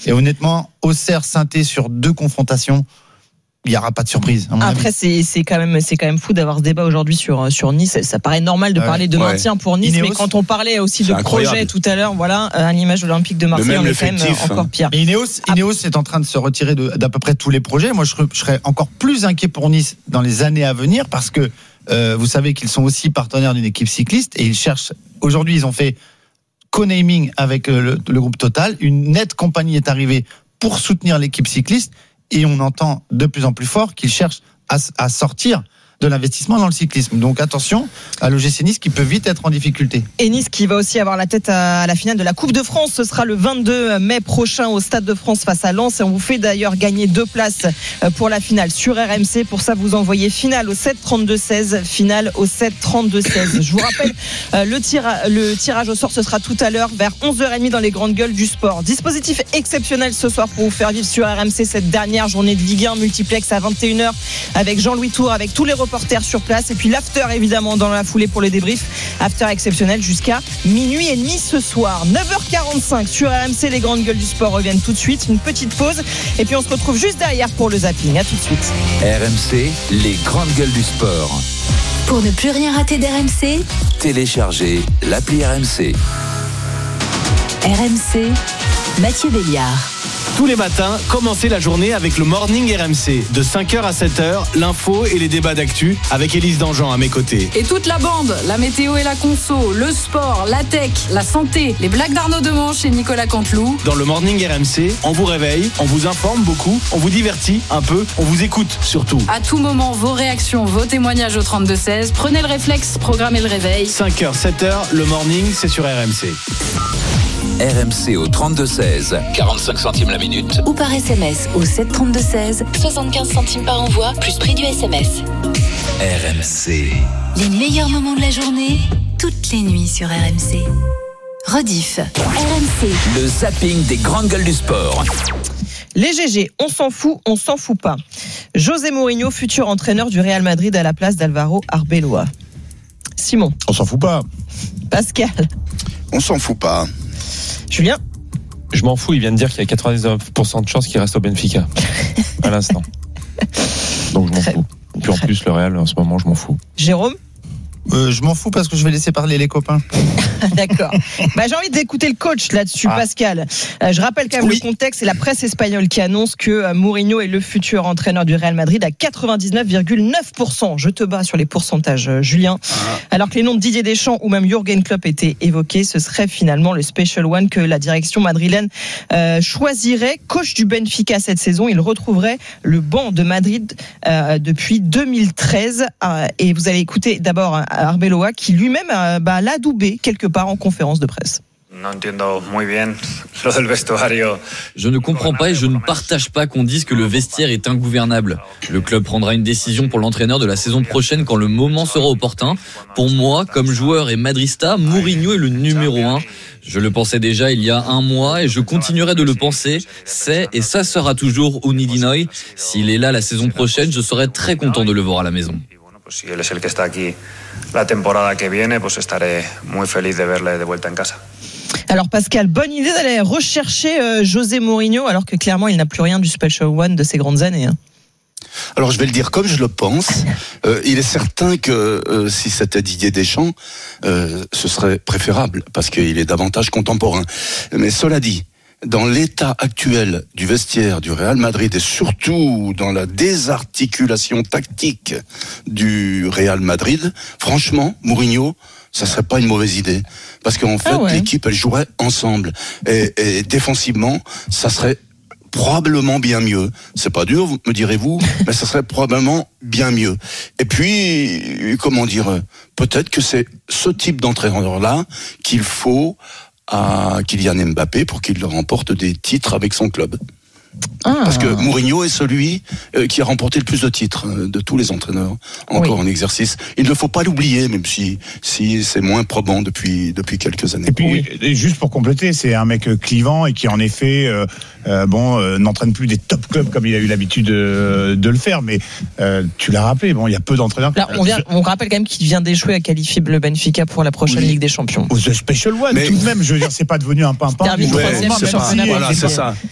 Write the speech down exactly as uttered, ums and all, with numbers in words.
Et honnêtement, Auxerre-Saint-Étienne sur deux confrontations, il n'y aura pas de surprise. Après, c'est, c'est, quand même, c'est quand même fou d'avoir ce débat aujourd'hui sur, sur Nice. Ça paraît normal de ouais, parler de ouais. maintien pour Nice, Ineos, mais quand on parlait aussi de incroyable. projet tout à l'heure, voilà, à l'image de l'Olympique de Marseille, on est quand même encore pire. Mais Ineos, Ineos est en train de se retirer de, d'à peu près tous les projets. Moi, je, je serais encore plus inquiet pour Nice dans les années à venir parce que euh, vous savez qu'ils sont aussi partenaires d'une équipe cycliste et ils cherchent. Aujourd'hui, ils ont fait co-naming avec le, le groupe Total. Une nette compagnie est arrivée pour soutenir l'équipe cycliste. Et on entend de plus en plus fort qu'ils cherchent à, à sortir de l'investissement dans le cyclisme. Donc attention à l'O G C Nice qui peut vite être en difficulté. Et Nice qui va aussi avoir la tête à la finale de la Coupe de France. Ce sera le vingt-deux mai prochain au Stade de France face à Lens. Et on vous fait d'ailleurs gagner deux places pour la finale sur R M C. Pour ça, vous envoyez finale au sept trente-deux seize. Finale au sept trente-deux seize. Je vous rappelle, le, tira- le tirage au sort, ce sera tout à l'heure vers onze heures trente dans les grandes gueules du sport. Dispositif exceptionnel ce soir pour vous faire vivre sur R M C cette dernière journée de Ligue un multiplex à vingt et une heures avec Jean-Louis Tour, avec tous les reporters sur place et puis l'after évidemment dans la foulée pour les débriefs. After exceptionnel jusqu'à minuit et demi ce soir. neuf heures quarante-cinq sur R M C, les grandes gueules du sport reviennent tout de suite. Une petite pause et puis on se retrouve juste derrière pour le zapping. À tout de suite. R M C, les grandes gueules du sport. Pour ne plus rien rater d'R M C, Téléchargez l'appli R M C. R M C, Mathieu Béliard. Tous les matins, commencez la journée avec le Morning R M C. De cinq heures à sept heures, l'info et les débats d'actu avec Élise Dangean à mes côtés. Et toute la bande, la météo et la conso, le sport, la tech, la santé, les blagues d'Arnaud Demanche et Nicolas Canteloup. Dans le Morning R M C, on vous réveille, on vous informe beaucoup, on vous divertit un peu, on vous écoute surtout. À tout moment, vos réactions, vos témoignages au trente-deux seize. Prenez le réflexe, programmez le réveil. cinq heures, sept heures, le Morning, c'est sur R M C. R M C au trente-deux seize, quarante-cinq centimes la minute. Ou par S M S au sept trente-deux seize, soixante-quinze centimes par envoi, plus prix du S M S. R M C. Les meilleurs moments de la journée, toutes les nuits sur R M C. Rediff. R M C. Le zapping des grandes gueules du sport. Les G G, on s'en fout, on s'en fout pas. José Mourinho, futur entraîneur du Real Madrid à la place d'Alvaro Arbeloa. Simon. On s'en fout pas. Pascal. On s'en fout pas. Julien. Je m'en fous, il vient de dire qu'il y a quatre-vingt-dix-neuf pour cent de chances qu'il reste au Benfica à l'instant. Donc je m'en Très, fous. Et puis en plus le Real en ce moment je m'en fous. Jérôme. Euh, je m'en fous parce que je vais laisser parler les copains. D'accord. Bah, j'ai envie d'écouter le coach là-dessus, ah. Pascal. Euh, je rappelle quand même oui. le contexte. C'est la presse espagnole qui annonce que euh, Mourinho est le futur entraîneur du Real Madrid à quatre-vingt-dix-neuf virgule neuf pour cent. Je te bats sur les pourcentages, euh, Julien. Ah. Alors que les noms de Didier Deschamps ou même Jürgen Klopp étaient évoqués, ce serait finalement le special one que la direction madrilène euh, choisirait. Coach du Benfica cette saison, il retrouverait le banc de Madrid euh, depuis deux mille treize. Euh, et vous allez écouter d'abord Arbeloa qui lui-même euh, bah, l'a adoubé quelque part en conférence de presse. Je ne comprends pas et je ne partage pas qu'on dise que le vestiaire est ingouvernable. Le club prendra une décision pour l'entraîneur de la saison prochaine quand le moment sera opportun. Pour moi, comme joueur et madrista, Mourinho est le numéro un. Je le pensais déjà il y a un mois et je continuerai de le penser. C'est et ça sera toujours Unidinoy. S'il est là la saison prochaine, je serai très content de le voir à la maison. Si él es el que está aquí la temporada que viene, pues estaré muy feliz de verle de vuelta en casa. Alors Pascal, bonne idée d'aller rechercher euh, José Mourinho alors que clairement il n'a plus rien du Special One de ses grandes années. Hein. Alors je vais le dire comme je le pense. Euh, il est certain que euh, si c'était Didier Deschamps, euh, ce serait préférable parce qu'il est davantage contemporain. Mais cela dit, dans l'état actuel du vestiaire du Real Madrid et surtout dans la désarticulation tactique du Real Madrid, franchement, Mourinho, ça serait pas une mauvaise idée. Parce qu'en fait, ah ouais. l'équipe, elle jouerait ensemble. Et, et défensivement, ça serait probablement bien mieux. C'est pas dur, me direz-vous, mais ça serait probablement bien mieux. Et puis, comment dire, peut-être que c'est ce type d'entraîneur-là qu'il faut à Kylian Mbappé pour qu'il remporte des titres avec son club. Ah. Parce que Mourinho est celui qui a remporté le plus de titres de tous les entraîneurs encore oui. en exercice. Il ne faut pas l'oublier, même si, si c'est moins probant depuis, depuis quelques années. Et puis, oui. et juste pour compléter, c'est un mec clivant et qui en effet euh, euh, bon, euh, n'entraîne plus des top clubs comme il a eu l'habitude de, de le faire. Mais euh, tu l'as rappelé, bon, il y a peu d'entraîneurs. Là, on, vient, on rappelle quand même qu'il vient d'échouer à qualifier le Benfica pour la prochaine oui. Ligue des Champions. Au The Special One, mais tout de même, je veux dire, c'est pas devenu un pimpin. Termine troisième ouais, championnat. Voilà, c'est ça.